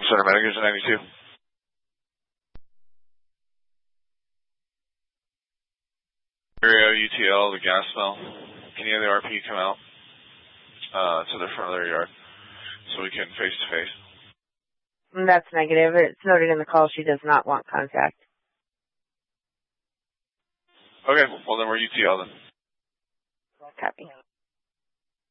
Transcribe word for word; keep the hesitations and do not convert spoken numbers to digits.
Center Managers in ninety-two. Area U T L, the gas smell. Can you have the R P come out uh, to the front of their yard so we can face to face? That's negative. It's noted in the call she does not want contact. Okay, well then we're U T L then. Copy.